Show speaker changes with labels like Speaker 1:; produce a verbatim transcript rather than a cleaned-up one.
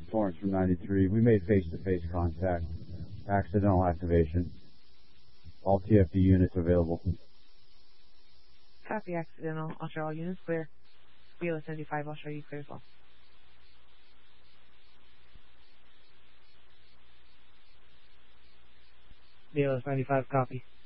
Speaker 1: Torrance from ninety-three. We made face-to-face contact. Accidental activation. All T F D units available.
Speaker 2: Copy accidental. I'll show all units clear. B L S seventy-five, I'll show you clear as well.
Speaker 3: B L S ninety-five, copy.